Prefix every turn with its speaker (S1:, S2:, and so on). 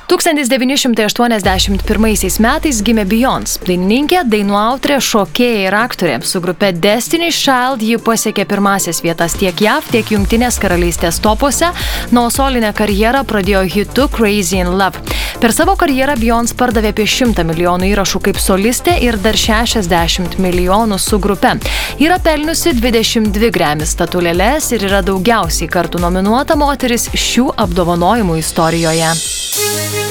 S1: 1981 metais gimė Beyoncé, dainininkė, dainų autorė, šokėja ir aktorė. Su grupe Destiny's Child ji pasiekė pirmasias vietas tiek JAV, tiek Jungtinės karalystės topuose, o solinę karjerą pradėjo hitu Crazy in Love. Per savo karjerą Beyoncé pardavė apie 100 milijonų įrašų kaip solistė ir dar 60 milijonų su grupe. Yra pelniusi 22 Grammy statulėles ir yra daugiausiai kartų nominuota moteris šių apdovanojimų istorijoje.